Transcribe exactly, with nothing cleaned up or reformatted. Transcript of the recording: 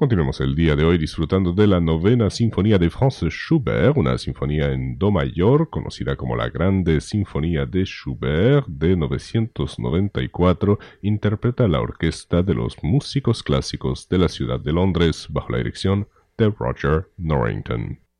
Continuemos el día de hoy disfrutando de la novena sinfonía de Franz Schubert, una sinfonía en do mayor conocida como la Grande Sinfonía de Schubert de novecientos noventa y cuatro, interpreta la orquesta de los músicos clásicos de la ciudad de Londres bajo la dirección de Roger Norrington.